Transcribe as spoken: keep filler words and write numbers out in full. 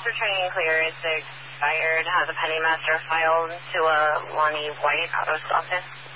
returning inquiry is expired. Has a pending master filed to a Lonnie White out of Stockton.